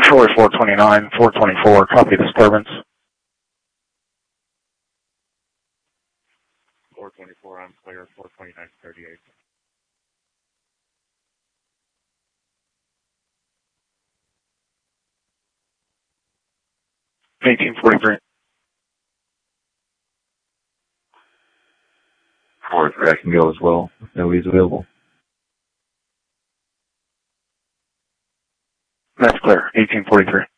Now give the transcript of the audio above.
Troy 429, 424, copy disturbance. 424, I'm clear, 429, 38. 1843. 4-3, I can go as well. Nobody's available. That's clear, 1843.